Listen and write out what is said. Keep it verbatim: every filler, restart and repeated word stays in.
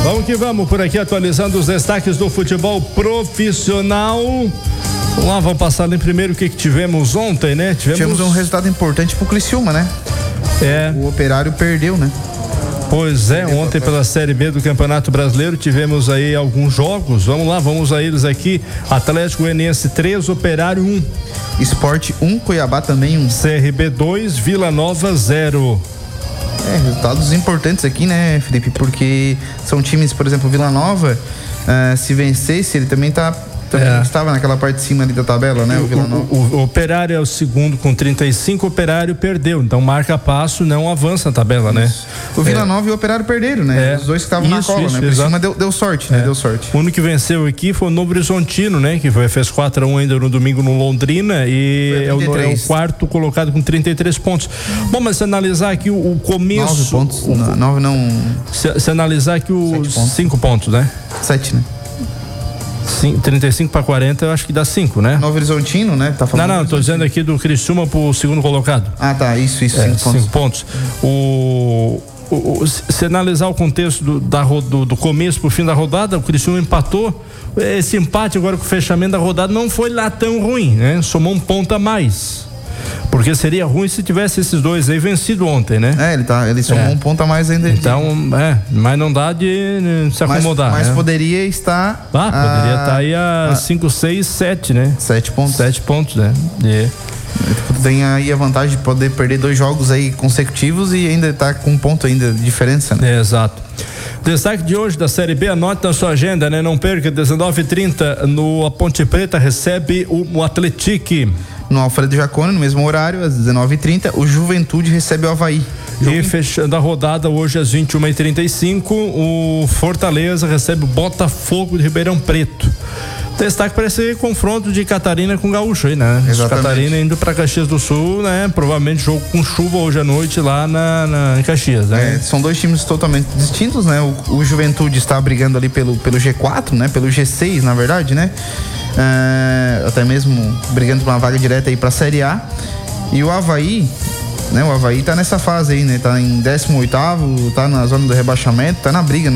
Vamos que vamos por aqui, atualizando os destaques do futebol profissional. Vamos lá, vamos passar ali primeiro o que, que tivemos ontem, né? Tivemos... tivemos um resultado importante pro Criciúma, né? É. O Operário perdeu, né? Pois é, ontem pela Série B do Campeonato Brasileiro tivemos aí alguns jogos. Vamos lá, vamos a eles aqui. Atlético Goianiense três, Operário um. Sport um, Cuiabá também um. C R B dois, Vila Nova zero. É, resultados importantes aqui, né, Felipe? Porque são times, por exemplo, Vila Nova, uh, se vencesse, ele também tá também é. estava naquela parte de cima ali da tabela, né? O, o, Vila Nova. O, o, o Operário é o segundo com trinta e cinco, o Operário perdeu, então marca passo, não avança a tabela, isso. né? O Vila é. Nova e o Operário perderam, né? É. Os dois que estavam na cola, isso, né? Por cima deu, deu sorte, né? É. Deu sorte. O único que venceu aqui foi o Novo Horizontino, né? Que foi, fez quatro a um ainda no domingo no Londrina e é o, é o quarto colocado com trinta e três pontos. Bom, mas se analisar aqui o, o começo... nove pontos, o, não, nove não... Se, se analisar aqui os cinco pontos, né? sete, né? Sim, trinta e cinco para quarenta, eu acho que dá cinco, né? Novo Horizontino, né? Tá falando não, não, tô dizendo aqui do Criciúma pro segundo colocado. Ah, tá, isso, isso, é, cinco pontos. Cinco pontos. O, o, o, se analisar o contexto do, da, do, do começo pro fim da rodada, o Criciúma empatou. Esse empate agora com o fechamento da rodada não foi lá tão ruim, né? Somou um ponto a mais. Porque seria ruim se tivesse esses dois aí vencido ontem, né? É, ele tá, ele somou é. um ponto a mais ainda. Então, é, mas não dá de, de se acomodar. Mas, mas né? poderia estar. Ah, poderia estar tá aí a cinco, seis, sete, né? Sete pontos. Sete pontos, né? É. Tem aí a vantagem de poder perder dois jogos aí consecutivos e ainda tá com um ponto ainda de diferença, né? É, exato. Destaque de hoje da Série B, anote na sua agenda, né? Não perca, dezenove e trinta no a Ponte Preta recebe o, o Atlético. No Alfredo Jaconi, no mesmo horário, às dezenove e trinta, o Juventude recebe o Avaí. E fechando a rodada hoje às vinte e uma e trinta e cinco, o Fortaleza recebe o Botafogo de Ribeirão Preto. Destaque para esse confronto de Catarina com Gaúcho aí, né? Exatamente. Catarina indo para Caxias do Sul, né? Provavelmente jogo com chuva hoje à noite lá na, na em Caxias, né? É, são dois times totalmente distintos, né? O, o Juventude está brigando ali pelo, pelo G quatro, né? Pelo G seis, na verdade, né? É, até mesmo brigando por uma vaga direta aí pra Série A. E o Avaí, né? O Avaí tá nessa fase aí, né? Tá em décimo oitavo, tá na zona do rebaixamento, tá na briga, né?